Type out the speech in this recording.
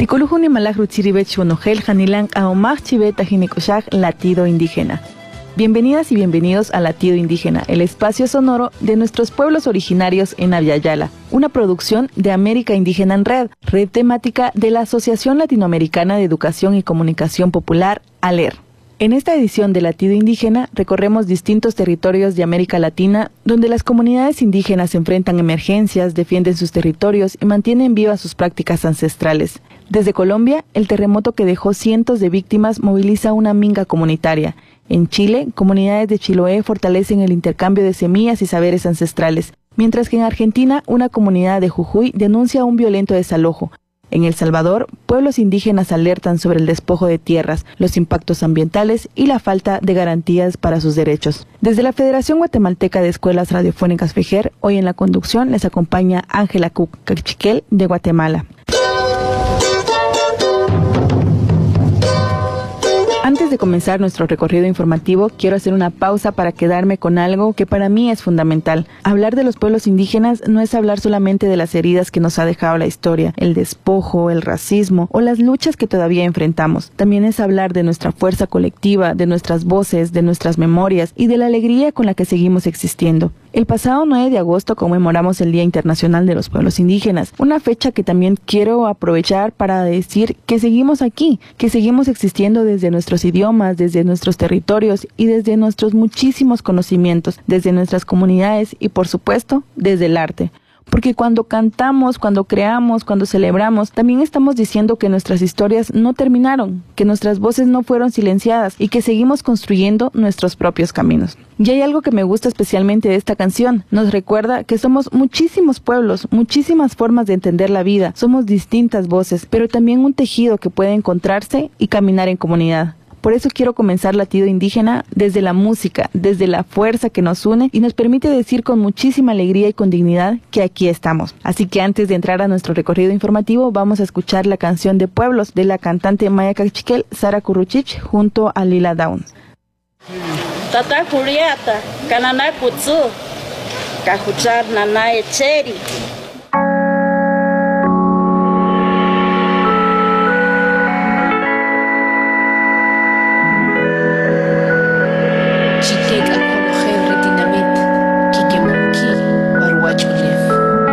Chicoluhuni malajru chiribet shunojel janilang aomaj chibeta jinekushaj latido indígena. Bienvenidas y bienvenidos a Latido Indígena, el espacio sonoro de nuestros pueblos originarios en Abya-Yala, una producción de América Indígena en Red, red temática de la Asociación Latinoamericana de Educación y Comunicación Popular, ALER. En esta edición de Latido Indígena recorremos distintos territorios de América Latina donde las comunidades indígenas enfrentan emergencias, defienden sus territorios y mantienen vivas sus prácticas ancestrales. Desde Colombia, el terremoto que dejó cientos de víctimas moviliza una minga comunitaria. En Chile, comunidades de Chiloé fortalecen el intercambio de semillas y saberes ancestrales, mientras que en Argentina, una comunidad de Jujuy denuncia un violento desalojo. En El Salvador, pueblos indígenas alertan sobre el despojo de tierras, los impactos ambientales y la falta de garantías para sus derechos. Desde la Federación Guatemalteca de Escuelas Radiofónicas FEJER, hoy en la conducción les acompaña Ángela Cachiquel de Guatemala. Antes de comenzar nuestro recorrido informativo, quiero hacer una pausa para quedarme con algo que para mí es fundamental. Hablar de los pueblos indígenas no es hablar solamente de las heridas que nos ha dejado la historia, el despojo, el racismo o las luchas que todavía enfrentamos. También es hablar de nuestra fuerza colectiva, de nuestras voces, de nuestras memorias y de la alegría con la que seguimos existiendo. El pasado 9 de agosto conmemoramos el Día Internacional de los Pueblos Indígenas, una fecha que también quiero aprovechar para decir que seguimos aquí, que seguimos existiendo desde nuestros idiomas, desde nuestros territorios y desde nuestros muchísimos conocimientos, desde nuestras comunidades y por supuesto desde el arte. Porque cuando cantamos, cuando creamos, cuando celebramos, también estamos diciendo que nuestras historias no terminaron, que nuestras voces no fueron silenciadas y que seguimos construyendo nuestros propios caminos. Y hay algo que me gusta especialmente de esta canción. Nos recuerda que somos muchísimos pueblos, muchísimas formas de entender la vida, somos distintas voces, pero también un tejido que puede encontrarse y caminar en comunidad. Por eso quiero comenzar Latido Indígena desde la música, desde la fuerza que nos une y nos permite decir con muchísima alegría y con dignidad que aquí estamos. Así que antes de entrar a nuestro recorrido informativo, vamos a escuchar la canción de Pueblos de la cantante Maya Cachiquel, Sara Curruchich, junto a Lila Downs. Tata Julieta, Cananay Putsu, Cajuchar Nanay Cheri.